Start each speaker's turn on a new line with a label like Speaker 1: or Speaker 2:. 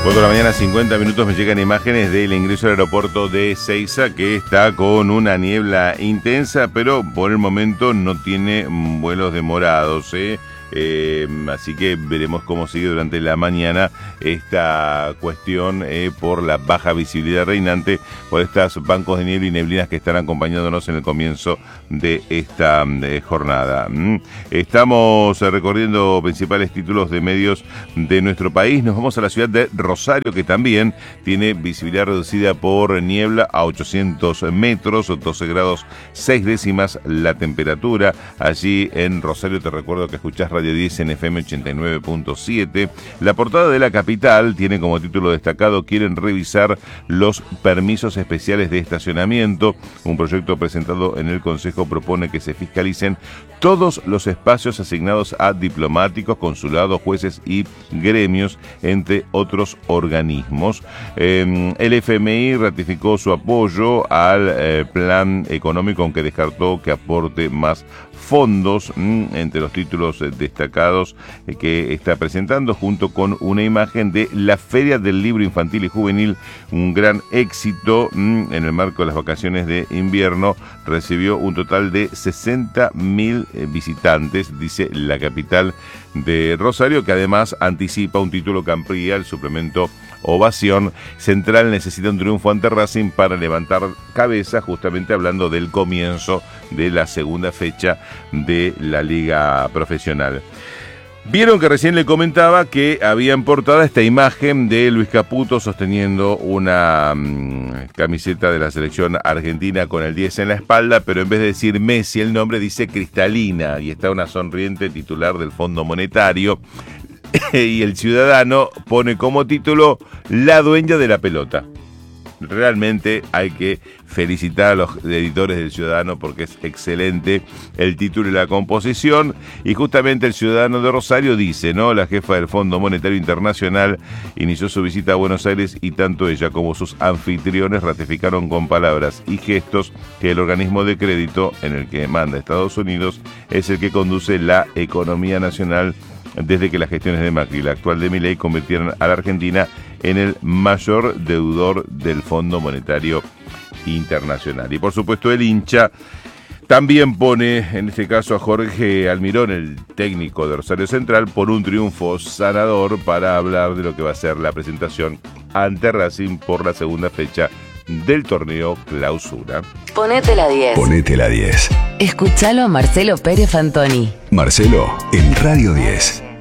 Speaker 1: 4 de la mañana, 50 minutos, me llegan imágenes del ingreso al aeropuerto de Ezeiza, que está con una niebla intensa, pero por el momento no tiene vuelos demorados, así que veremos cómo sigue durante la mañana esta cuestión por la baja visibilidad reinante por estos bancos de niebla y neblinas que están acompañándonos en el comienzo de esta jornada. Estamos recorriendo principales títulos de medios de nuestro país. Nos vamos a la ciudad de Rosario, que también tiene visibilidad reducida por niebla a 800 metros, 12 grados 6 décimas la temperatura. Allí en Rosario te recuerdo que escuchás Radio 10 en FM 89.7. La portada de La Capital tiene como título destacado: quieren revisar los permisos especiales de estacionamiento. Un proyecto presentado en el Consejo propone que se fiscalicen todos los espacios asignados a diplomáticos, consulados, jueces y gremios, entre otros organismos. El FMI ratificó su apoyo al plan económico, aunque descartó que aporte más fondos. Entre los títulos destacados que está presentando, junto con una imagen de la Feria del Libro Infantil y Juvenil, un gran éxito en el marco de las vacaciones de invierno, recibió un total de 60.000 visitantes, dice La Capital de Rosario, que además anticipa un título que amplía el suplemento Ovación. Central necesita un triunfo ante Racing para levantar cabeza, justamente hablando del comienzo de la segunda fecha de la Liga Profesional. Vieron que recién le comentaba que había en portada esta imagen de Luis Caputo sosteniendo una camiseta de la selección argentina con el 10 en la espalda, pero en vez de decir Messi el nombre dice Cristalina, y está una sonriente titular del Fondo Monetario. Y el Ciudadano pone como título La dueña de la pelota. Realmente hay que felicitar a los editores del Ciudadano porque es excelente el título y la composición. Y justamente el Ciudadano de Rosario dice, ¿no? La jefa del Fondo Monetario Internacional inició su visita a Buenos Aires y tanto ella como sus anfitriones ratificaron con palabras y gestos que el organismo de crédito en el que manda Estados Unidos es el que conduce la economía nacional desde que las gestiones de Macri y la actual de Milei convirtieron a la Argentina en el mayor deudor del Fondo Monetario Internacional. Y por supuesto el hincha también pone, en este caso, a Jorge Almirón, el técnico de Rosario Central, por un triunfo sanador, para hablar de lo que va a ser la presentación ante Racing por la segunda fecha del torneo Clausura.
Speaker 2: Ponete la 10.
Speaker 3: Ponete la 10.
Speaker 2: Escuchalo a Marcelo Pérez Fantoni.
Speaker 3: Marcelo en Radio 10.